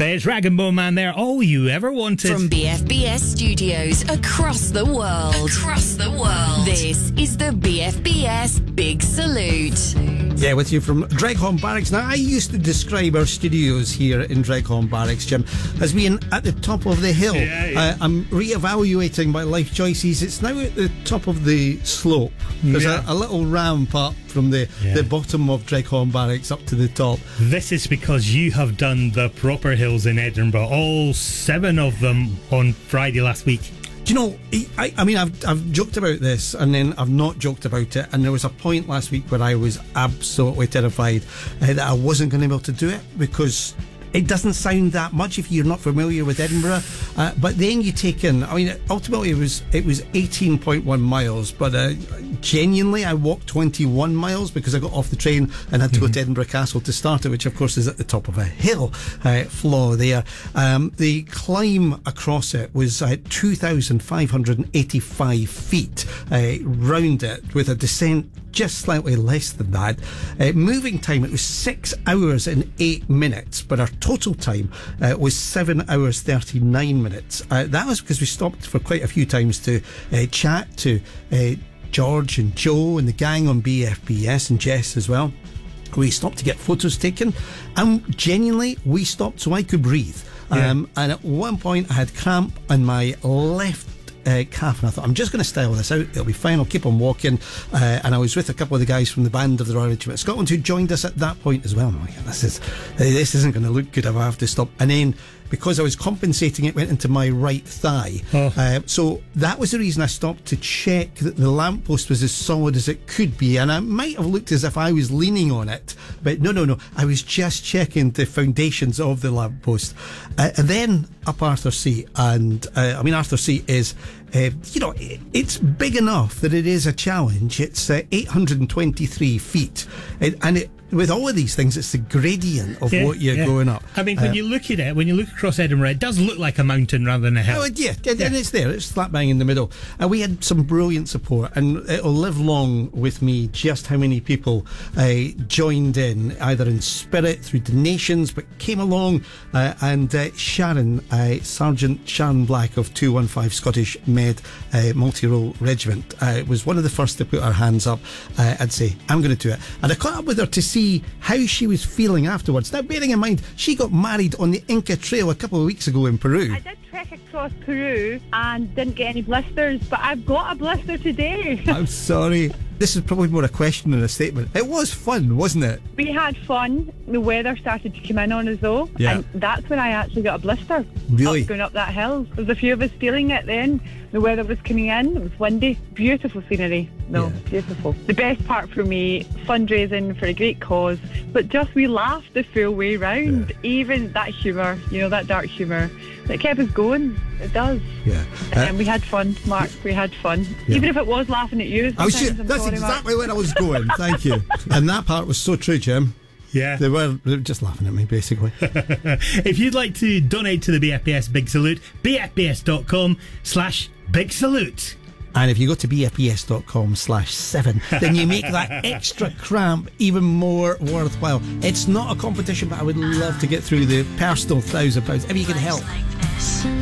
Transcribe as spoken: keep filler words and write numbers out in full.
There's Rag and Bone Man there, all you ever wanted. From B F B S studios across the world. Across the world. This is the B F B S Big Salute. Yeah, with you from Dreghorn Barracks. Now, I used to describe our studios here in Dreghorn Barracks, Jim, as being at the top of the hill. Yeah, yeah. Uh, I'm re-evaluating my life choices. It's now at the top of the slope. There's Yeah. a, a little ramp up from the, Yeah. the bottom of Dreghorn Barracks up to the top. This is because you have done the proper hills in Edinburgh, all seven of them on Friday last week. Do you know, I, I mean, I've, I've joked about this and then I've not joked about it. And there was a point last week where I was absolutely terrified uh, that I wasn't going to be able to do it because it doesn't sound that much if you're not familiar with Edinburgh. Uh, but then you take in, I mean, ultimately it was it was eighteen point one miles, but uh, genuinely I walked twenty-one miles because I got off the train and had to go to Edinburgh Castle to start it, which of course is at the top of a hill uh, floor there. Um, the climb across it was uh, two thousand five hundred eighty-five feet uh, round it, with a descent just slightly less than that. Uh, moving time, it was six hours and eight minutes, but our total time uh, was seven hours thirty-nine minutes. Uh, that was because we stopped for quite a few times to uh, chat to uh, George and Joe and the gang on B F B S, and Jess as well. We stopped to get photos taken, and genuinely we stopped so I could breathe. Yeah. Um, and at one point I had cramp in my left Uh, calf, and I thought, I'm just going to style this out, it'll be fine, I'll keep on walking. Uh, and I was with a couple of the guys from the band of the Royal Regiment of Scotland who joined us at that point as well. I'm like, this is this isn't going to look good if I have to stop. And then because I was compensating, it went into my right thigh. Oh. Uh, so that was the reason I stopped to check that the lamppost was as solid as it could be. And I might have looked as if I was leaning on it, but no, no, no. I was just checking the foundations of the lamppost. Uh, and then up Arthur Seat, and uh, I mean, Arthur Seat is, uh, you know, it, it's big enough that it is a challenge. It's uh, eight hundred twenty-three feet, it, and it, with all of these things, it's the gradient of Yeah, what you're yeah. going up. I mean, when Uh, you look at it, when you look across Edinburgh, it does look like a mountain rather than a hill. Oh, yeah, and Yeah. it's there. It's flat bang in the middle. And we had some brilliant support, and it'll live long with me just how many people uh, joined in, either in spirit, through donations, but came along. Uh, and uh, Sharon, uh, Sergeant Sharon Black of two one five Scottish Med uh, Multi-Role Regiment, uh, was one of the first to put her hands up uh, and say, I'm going to do it. And I caught up with her to see how she was feeling afterwards. Now, bearing in mind, she got married on the Inca Trail a couple of weeks ago in Peru. I did trek across Peru and didn't get any blisters, but I've got a blister today. I'm sorry. This is probably more a question than a statement. It was fun, wasn't it? We had fun. The weather started to come in on us though, Yeah. and that's when I actually got a blister. Really? Up, going up that hill. There was a few of us feeling it then. The weather was coming in. It was windy. Beautiful scenery. No, Yeah. beautiful. The best part for me, fundraising for a great cause, but just we laughed the full way round. Yeah. Even that humour, you know, that dark humour, it kept us going. It does. Yeah. Uh, And we had fun, Mark. We had fun. Yeah. Even if it was laughing at you. I was sometimes, just, I'm that's sorry, exactly Mark. where I was going. Thank you. And that part was so true, Jim. Yeah. They were, they were just laughing at me, basically. If you'd like to donate to the B F B S Big Salute, bfbs.com slash Big Salute. And if you go to bfbs.com slash seven, then you make that extra cramp even more worthwhile. It's not a competition, but I would love to get through the personal thousand pounds if you can help. Like this.